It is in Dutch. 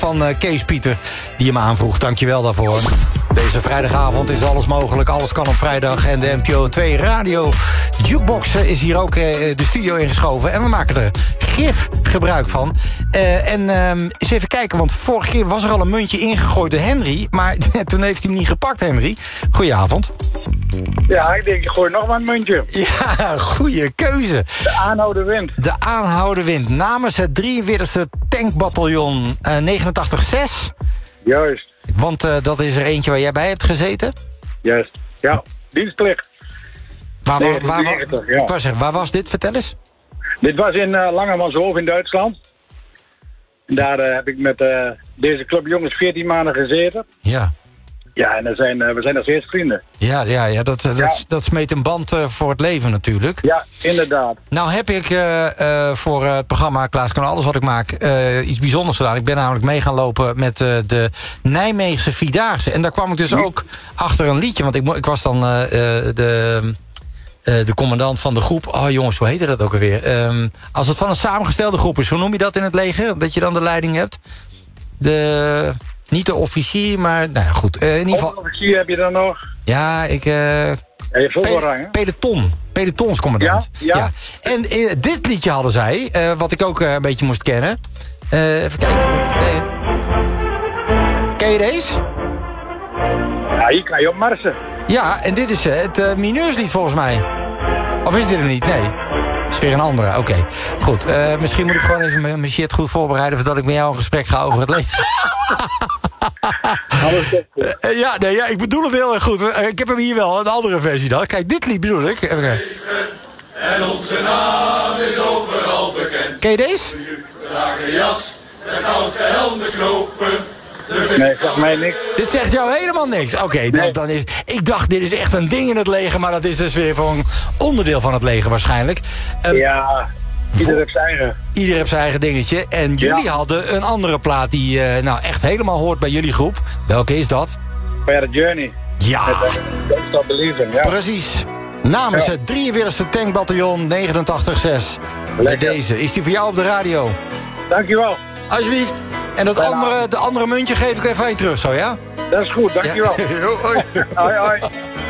van Kees Pieter die hem aanvroeg. Dankjewel daarvoor. Deze vrijdagavond is alles mogelijk. Alles kan op vrijdag. En de NPO 2 Radio Jukebox is hier ook de studio ingeschoven. En we maken er gif gebruik van. Eens even kijken, want vorige keer was er al een muntje ingegooid door Henry. Maar toen heeft hij hem niet gepakt, Henry. Goedenavond. Ja, ik denk, je gooit nog maar een muntje. Ja, goede keuze. De aanhouden wint. De aanhouden wint. Namens het 43e tankbataljon 89-6. Juist. Want dat is er eentje waar jij bij hebt gezeten? Juist. Ja, dienstplicht. Waar was dit? Vertel eens. Dit was in Langermanshoofd in Duitsland. En daar heb ik met deze club jongens 14 maanden gezeten. Ja. Ja, en we zijn nog steeds vrienden. Ja, dat smeet een band voor het leven natuurlijk. Ja, inderdaad. Nou heb ik voor het programma Klaas kan alles wat ik maak iets bijzonders gedaan. Ik ben namelijk mee gaan lopen met de Nijmeegse Vierdaagse. En daar kwam ik dus ook achter een liedje. Want ik was dan de commandant van de groep. Oh jongens, hoe heette dat ook alweer? Als het van een samengestelde groep is, hoe noem je dat in het leger? Dat je dan de leiding hebt? Niet de officier, maar nou ja, goed. In ieder geval. Officier heb je dan nog? Ja, ik. Je hebt veel rangen. Pelotonscommandant. Ja. En dit liedje hadden zij, wat ik ook een beetje moest kennen. Even kijken. Ken je deze? Ja, hier kan je op marsen. Ja, en dit is het mineurslied volgens mij. Of is dit er niet? Nee. Dat is weer een andere, oké. Goed, misschien moet ik gewoon even mijn shit goed voorbereiden voordat ik met jou een gesprek ga over het leven. Ja, ik bedoel het heel erg goed. Ik heb hem hier wel, een andere versie dan. Kijk, dit lied bedoel ik. Even kijken. En onze naam is overal bekend. Ken je deze? We dragen jas, de gouden helm knopen. Nee, zeg mij niks. Dit zegt jou helemaal niks. Oké, nee. dan is. Ik dacht, dit is echt een ding in het leger, maar dat is dus weer voor een onderdeel van het leger waarschijnlijk. Ja, ieder heeft zijn eigen. Ieder heeft zijn eigen dingetje. En jullie hadden een andere plaat die echt helemaal hoort bij jullie groep. Welke is dat? The Journey. Ja. Don't Stop Believing, ja. Precies. Namens het 43e tankbataljon 89-6. Bij deze. Is die voor jou op de radio? Dankjewel. Alsjeblieft. En dat de andere muntje geef ik even aan je terug, zo ja? Dat is goed, dankjewel. Ja. Hoi. Hoi, hoi.